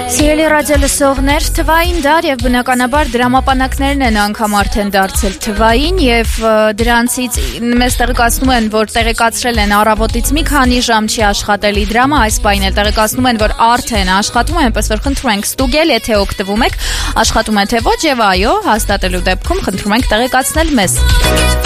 Սիրելի ռադիո լսողներ, թվային դար եւ բնականաբար դրամապանակներն են անգամ արդեն դարձել թվային եւ դրանցից մեզ տեղեկացնում են, որ տեղեկացրել են առավոտից մի քանի ժամ չի աշխատել Իդրամը, այս պայն էլ տեղեկացնում են, որ արդեն աշխատում են, այնպես որ խնդրում ենք ստուգել, եթե օգտվում եք, աշխատում է թե ոչ եւ այո, հաստատելու դեպքում խնդրում ենք տեղեկացնել մեզ։